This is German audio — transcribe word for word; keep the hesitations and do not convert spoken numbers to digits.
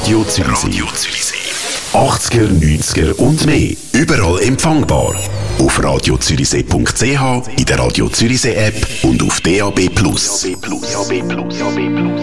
Radio Zürichsee. achtziger, neunziger und mehr. Überall empfangbar. Auf radio zürichsee punkt c h, in der Radio Zürichsee App und auf D A B Plus.